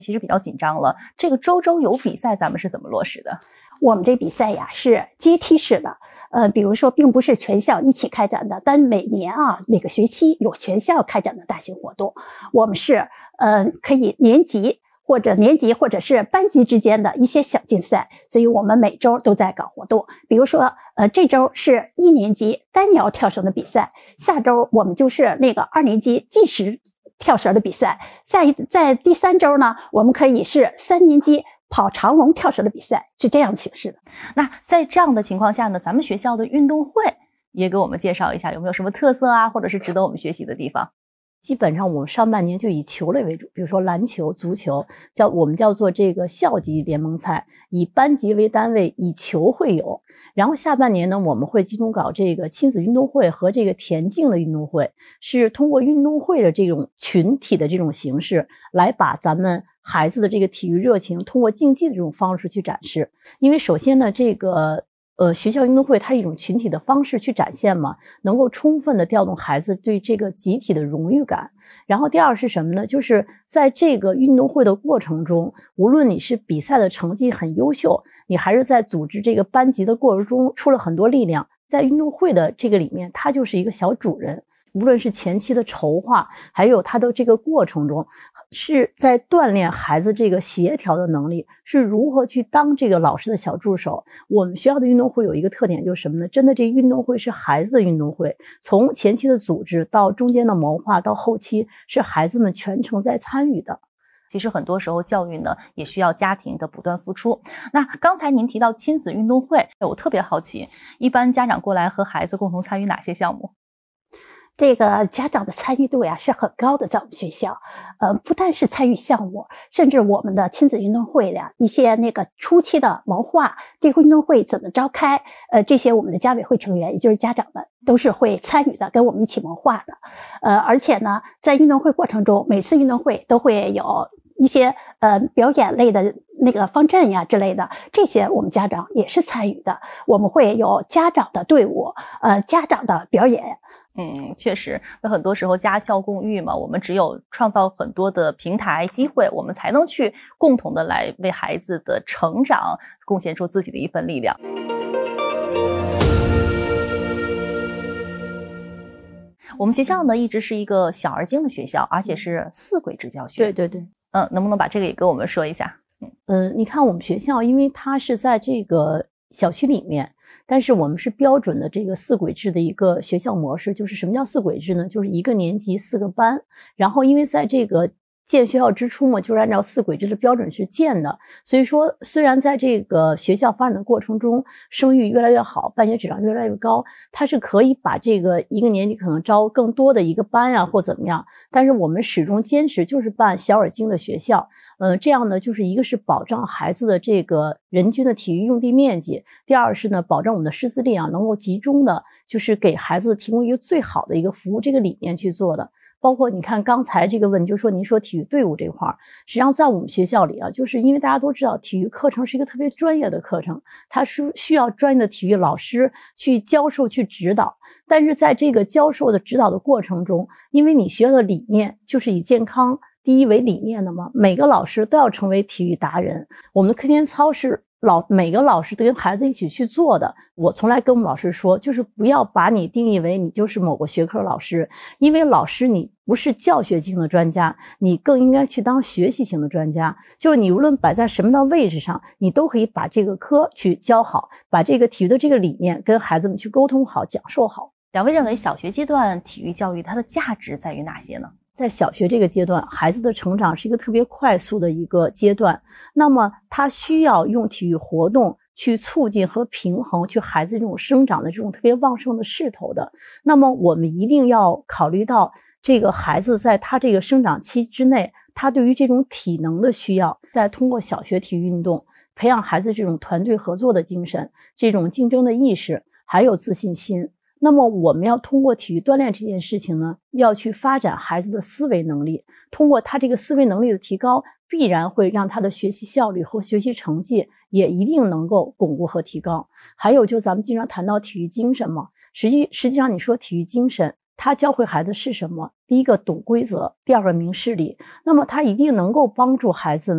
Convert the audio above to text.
其实比较紧张了。这个周周有比赛，咱们是怎么落实的？ 我们这比赛呀是阶梯式的，比如说并不是全校一起开展的，但每年每个学期有全校开展的大型活动。我们是可以年级或者是班级之间的一些小竞赛，所以我们每周都在搞活动。比如说这周是1年级单摇跳绳的比赛，下周我们就是那个2年级计时跳绳的比赛，在第3周呢，我们可以是3年级跑长龙跳绳的比赛，是这样形式的。 那在这样的情况下呢，咱们学校的运动会也给我们介绍一下，有没有什么特色啊，或者是值得我们学习的地方？ 基本上我们上半年就以球类为主，比如说篮球、足球，我们叫做这个校级联盟赛，以班级为单位，以球会友。然后下半年呢，我们会集中搞这个亲子运动会和这个田径的运动会，是通过运动会的这种群体的这种形式，来把咱们孩子的这个体育热情通过竞技的这种方式去展示。因为首先呢，这个学校运动会它是一种群体的方式去展现嘛，能够充分的调动孩子对这个集体的荣誉感。然后第二是什么呢？就是在这个运动会的过程中，无论你是比赛的成绩很优秀，你还是在组织这个班级的过程中出了很多力量，在运动会的这个里面，他就是一个小主人。无论是前期的筹划，还有他的这个过程中，是在锻炼孩子这个协调的能力，是如何去当这个老师的小助手。我们学校的运动会有一个特点就是什么呢？真的这运动会是孩子的运动会，从前期的组织到中间的谋划到后期，是孩子们全程在参与的。 其实很多时候教育呢也需要家庭的不断付出。那刚才您提到亲子运动会，我特别好奇，一般家长过来和孩子共同参与哪些项目？ 这个家长的参与度呀是很高的，在我们学校，不但是参与项目，甚至我们的亲子运动会呀，一些那个初期的谋划，这个运动会怎么召开，这些我们的家委会成员，也就是家长们都是会参与的，跟我们一起谋划的。而且呢，在运动会过程中，每次运动会都会有一些表演类的那个方阵呀之类的，这些我们家长也是参与的。我们会有家长的队伍，家长的表演。 确实，那很多时候家校共育嘛，我们只有创造很多的平台机会，我们才能去共同的来为孩子的成长贡献出自己的一份力量。我们学校呢一直是一个小而精的学校，而且是4轨制教学。 对。 能不能把这个也跟我们说一下？ 你看我们学校，因为它是在这个小区里面，但是我们是标准的这个4轨制的一个学校模式。就是什么叫4轨制呢？就是1个年级4个班，然后因为在这个建学校之初嘛，就是按照4轨制的标准去建的，所以说虽然在这个学校发展的过程中，声誉越来越好，办学质量越来越高，它是可以把这个1个年级可能招更多的一个班啊，或怎么样，但是我们始终坚持就是办小而精的学校。这样呢，就是一个是保障孩子的这个人均的体育用地面积，第二是呢，保证我们的师资力量能够集中的，就是给孩子提供一个最好的一个服务，这个理念去做的。包括你看刚才这个问，就是说您说体育队伍这块，实际上在我们学校里啊，就是因为大家都知道体育课程是一个特别专业的课程，它是需要专业的体育老师去教授去指导。但是在这个教授的指导的过程中，因为你学校的理念就是以健康第一为理念的嘛，每个老师都要成为体育达人。我们的课间操是每个老师都跟孩子一起去做的。我从来跟我们老师说，就是不要把你定义为你就是某个学科老师，因为老师你不是教学型的专家，你更应该去当学习型的专家。就是你无论摆在什么的位置上，你都可以把这个科去教好，把这个体育的这个理念跟孩子们去沟通好，讲授好。 两位认为小学阶段体育教育它的价值在于哪些呢？ 在小学这个阶段，孩子的成长是一个特别快速的一个阶段，那么他需要用体育活动去促进和平衡去孩子这种生长的这种特别旺盛的势头的。那么我们一定要考虑到这个孩子在他这个生长期之内，他对于这种体能的需要，再通过小学体育运动培养孩子这种团队合作的精神，这种竞争的意识，还有自信心。那么我们要通过体育锻炼这件事情呢，要去发展孩子的思维能力，通过他这个思维能力的提高，必然会让他的学习效率和学习成绩也一定能够巩固和提高。还有就咱们经常谈到体育精神嘛，实际上你说体育精神，他教会孩子是什么？第一个懂规则，第二个明事理，那么他一定能够帮助孩子